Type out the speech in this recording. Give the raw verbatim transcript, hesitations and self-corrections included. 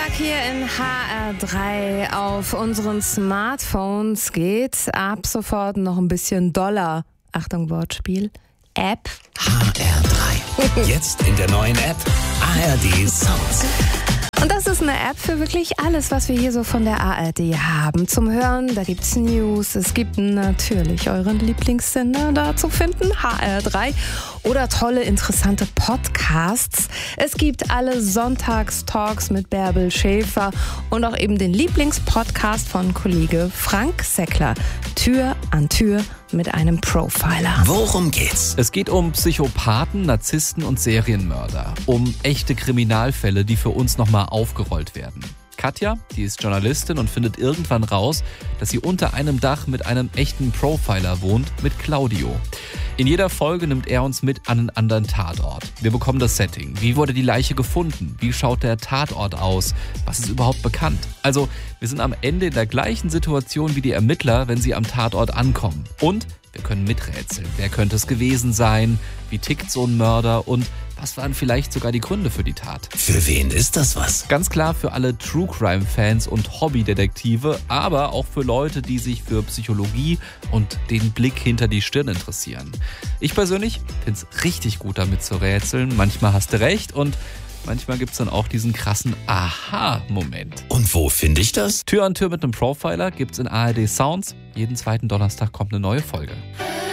Sonntag hier in H R drei. Auf unseren Smartphones geht ab sofort noch ein bisschen doller. Achtung, Wortspiel. App. H R drei. Jetzt in der neuen App A R D Sounds. Und das ist eine App für wirklich alles, was wir hier so von der A R D haben. Zum Hören, da gibt's News, es gibt natürlich euren Lieblingssender da zu finden, H R drei. Oder tolle, interessante Podcasts. Es gibt alle Sonntagstalks mit Bärbel Schäfer und auch eben den Lieblingspodcast von Kollege Frank Seckler. Tür an Tür mit einem Profiler. Worum geht's? Es geht um Psychopathen, Narzissten und Serienmörder. Um echte Kriminalfälle, die für uns nochmal aufgerollt werden. Katja, die ist Journalistin und findet irgendwann raus, dass sie unter einem Dach mit einem echten Profiler wohnt, mit Claudio. In jeder Folge nimmt er uns mit an einen anderen Tatort. Wir bekommen das Setting. Wie wurde die Leiche gefunden? Wie schaut der Tatort aus? Was ist überhaupt bekannt? Also, wir sind am Ende in der gleichen Situation wie die Ermittler, wenn sie am Tatort ankommen. Und wir können miträtseln. Wer könnte es gewesen sein? Wie tickt so ein Mörder? Und was waren vielleicht sogar die Gründe für die Tat? Für wen ist das was? Ganz klar für alle True-Crime-Fans und Hobbydetektive, aber auch für Leute, die sich für Psychologie und den Blick hinter die Stirn interessieren. Ich persönlich finde es richtig gut, damit zu rätseln. Manchmal hast du recht und manchmal gibt es dann auch diesen krassen Aha-Moment. Und wo finde ich das? Tür an Tür mit einem Profiler gibt's in A R D Sounds. Jeden zweiten Donnerstag kommt eine neue Folge.